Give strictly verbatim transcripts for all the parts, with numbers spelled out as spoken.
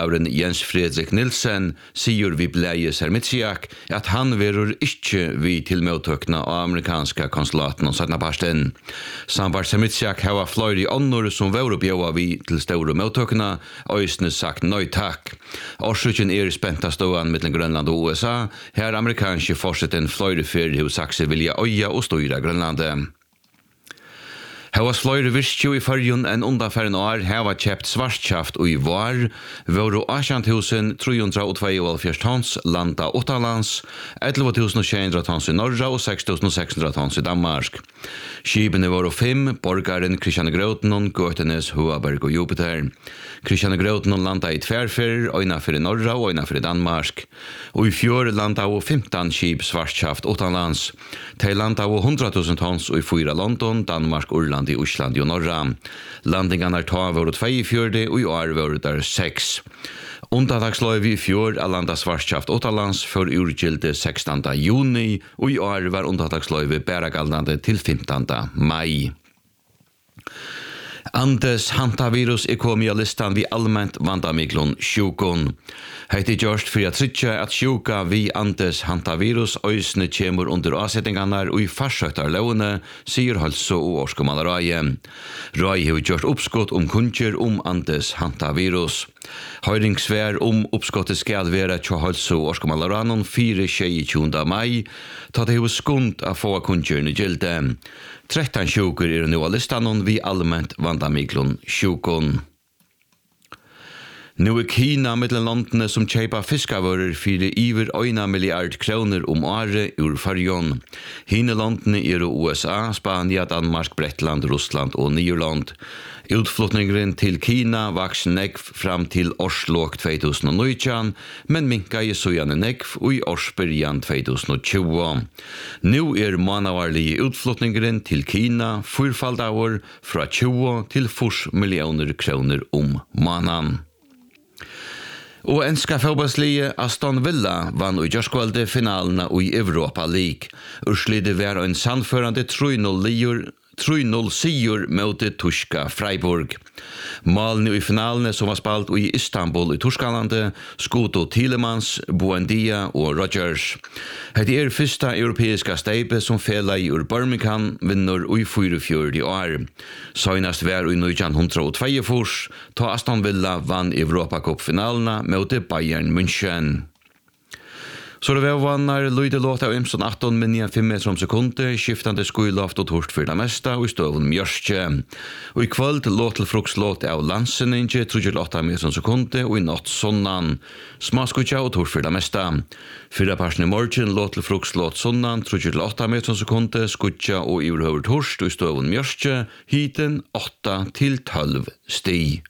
formannsmauren Jens Fredrik Nilsen sier vi bleie Sermitsiak at han verur ikke vi til mottøkna av amerikanska konsulaten og sattna parsten. Sambar Sermitsiak hava fløyri åndor som var bjøva vi til store mottøkna, øysene sagt nøy takk. Årsøkjen er spenta ståan mellom Grønland og U S A, her amerikanske forsetten fløyri fyrir hos sakse vilja øya og støyra Grønlandet. Havas fløyre virkju i fyrjun enn undanfæren år hava kjept svartskaft og i var, våru åttjent tusen tre hundre og tjueto tons landa utanlands, elleve tusen sju hundre tons i Norra og seks tusen seks hundre tons i Danmark. Skibene våru fem, borgaren Christiane Grøtenon, Götenes, Huaberg og Jupiter. Christiane Grøtenon landa i tverfer, øyna fyrir Norra og øyna fyrir Danmark. Og i fjør landa av femton skip svartskaft utanlands. Til landa av hundre tusen tons og i fyra London, Danmark, Urland, i Osland og Norra. Landingarna ta var tjuefjörde og i år var der seks. Undantagsløyve i fjør er landa svartskaft utanlands for urgilde sekstende juni og i år var undantagsløyve bæragaldande til femtonde mai. Andes hantavirus er kommet av listan vi allmänt vandamiklon sjukon. Heiti gjørst for at trytja at sjuka vi Andes hantavirus øysene kjemur under avsettingarnar og i farsøktar lovene, sier Halso og Orskomal Rai. Rai har gjort oppskott om kunnjer om Andes hantavirus. Høyringsvær om oppskottet skal være tja Halso og Orskomal Rai fire tjueåtte mai, ta det hos skund av få kunnjerne gilde. tretton sjuker er nu av listan vi allmänt vandamiklon sjukon. Nu er Kina mellom landene som kjeipa fiskavører fyrir iver øyna milliard kroner om året ur Färjön. Hine landene er U S A, Spania, Danmark, Bretland, Russland og Nederland. Utflutningen til Kina vaks negv fram til årslåk tjugohundranitton, men minka i søjane negv og i årsbyrjan tjugotjugo. Nu er manavarlige utflutningen til Kina fyrfaldavur fra tjugo til fyrre millioner kroner om manan. Og enska fotballslige Aston Villa vann i gjørskvalde finalene i Europa League. Urslidet var en sannførende tre noll liur tre noll sigur mot det tyska Freiburg. Malene i finalene som var spalt i Istanbul i Torskalande, Skoto Tielemans, Buendia og Rodgers. Det er første europeiska steipe som fela i ur Birmingham vinner i fyrtifjörde år. Søgnast var i nittonhundratjuetvå, ta Aston Villa vann Europacup-finalene mot Bayern München. Så det var vannar lyde låt av Imson arton minja fem meter om sekunde, skiftande skuiloft og torst for det mesta, og i støvun mjørstje. Og i kvöld låt til frukslåt av Lanseninje, trettiåtte meter om sekunde, og i natt sonnan. Smaskutja og torst for det mesta. Fyra parsen i morgen låt til frukslåt sonnan, trettiåtte meter om sekunde, skutja og i overhøver torst, og i støvun mjørstje, hiten åtta til tolv sti.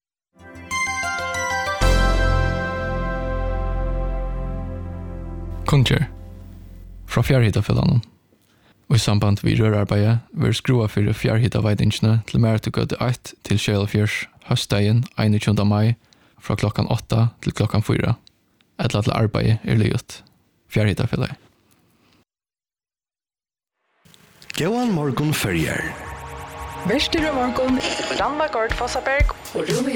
Kunnjer fra fjærhittafellene. Og i samband vi rørarbeidet vil skrua for fjærhittaveidingene til mer til gødde ett til tjueogfjørs høstdagen einogtjúgunda mai fra klokkan åtta til klokkan fyra. Etla til arbeidet er livet. Fjærhittafellet. Gåan morgon färger. Värster morgon, Danmark och Fossaberg och Rumi